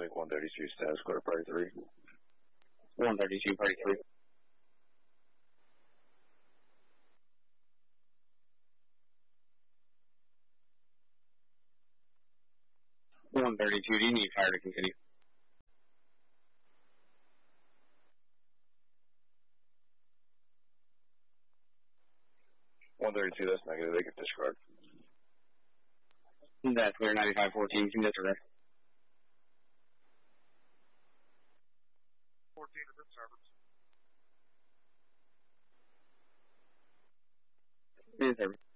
Lake 132, status clear, party 3. 132, party 3. 132, do you need fire to continue? 132, that's negative. They can disregard. That's clear, 9514, can disregard. 14 to disturbance. Disturbance.